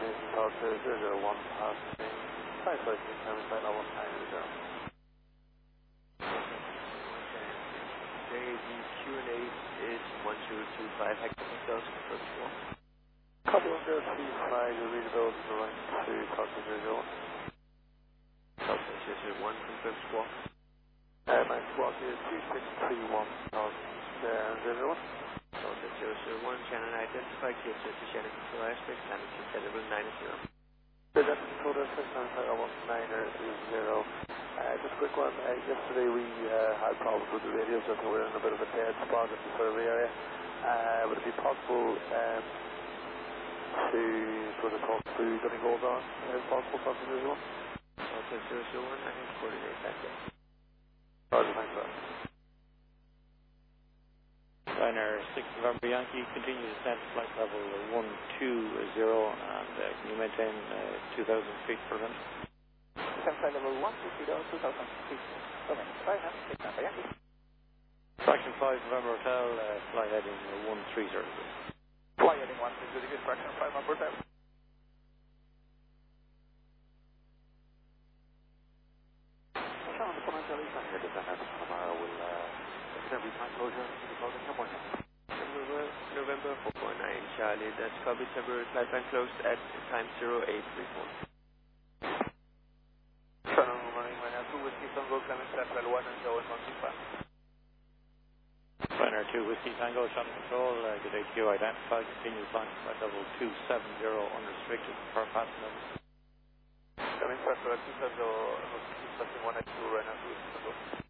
Delta 001 passing. Flight approaching, coming flight level 90. JAV Q&A is 1225 Hector Delta first floor. Copy 1025, your readability to run to Delta 01. Delta 001 confirmed squawk. My squawk is 2631 Delta 01. Delta 001, channel identified, clear to channel control aspect, channel to level 90. That's control aspect, channel 90. Just a quick one. Yesterday we had problems with the radio, so we're in a bit of a dead spot in the survey area. Would it be possible to sort of talk through getting goals on, if possible, something visual? Delta 001, I can coordinate that, yes. Roger, thanks for that. Liner 6 November Yankee, continue to descend to flight level 120, and can you maintain 2,000 feet per minute? Flight level 120, 2,000 feet per minute. Right now, 6 November Yankee. Fraction 5 November Hotel, fly heading 130. Fly heading 130, good fraction 5 November Hotel. Sean, the commercial airline here, descend tomorrow will every time closure to the closing airport. November 449 Charlie, that's copy, temporary flight plan closed at time 0834. Liner 2 Whiskey Tango, channel control, good HQ identified, continue flying flight level 270, unrestricted per passenger. Coming flight level 270, 182 right now,